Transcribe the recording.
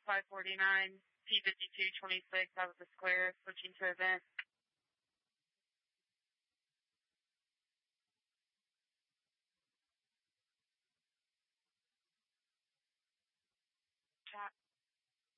549, P5226 out of the square, switching to event. Chat.